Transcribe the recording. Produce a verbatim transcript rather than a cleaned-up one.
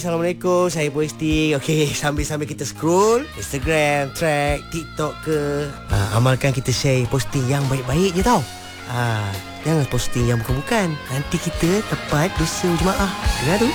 Assalamualaikum, saya posting. Okey, sambil-sambil kita scroll Instagram, track, TikTok ke, ha, amalkan kita share posting yang baik-baik je tau. ha, Jangan posting yang bukan-bukan. Nanti kita dapat dosa jemaah. Dengar tu.